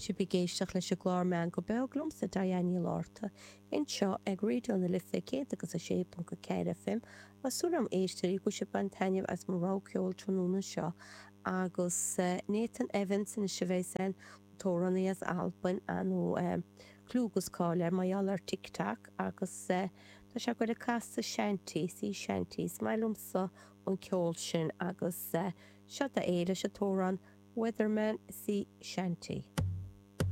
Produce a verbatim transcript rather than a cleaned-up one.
si bigéisteach leis a glár meán go beglum sa Diana Lorta. In seo ag réidir na lifa céad agus a sé go ceir F M, a súram éisteí go se bantaineh as marrá ceol tróna seo agus Nathan Evans in sibhééis tóranna as Alban anú clúgus cáir maiall ar tic-tac agus tá se go a casta seantíí sí seantíí mailumsa an ceol sin agus seo a éile se tóran Weatherman sí seantíí.